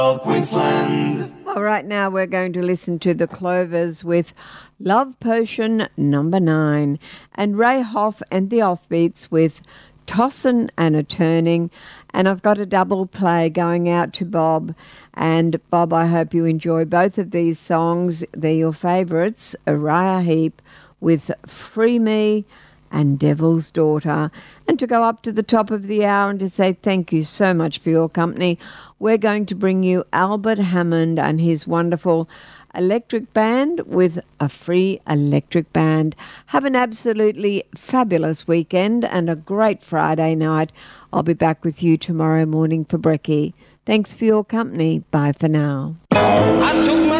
Queensland. Well, right now we're going to listen to the Clovers with Love Potion number 9 and Ray Hoff and the Offbeats with Tossin' and a Turning. And I've got a double play going out to Bob. And Bob, I hope you enjoy both of these songs. They're your favourites, Uriah Heep with Free Me and Devil's Daughter. And to go up to the top of the hour and to say thank you so much for your company, we're going to bring you Albert Hammond and his wonderful electric band with a free electric band. Have an absolutely fabulous weekend and a great Friday night. I'll be back with you tomorrow morning for brekkie. Thanks for your company. Bye for now. I took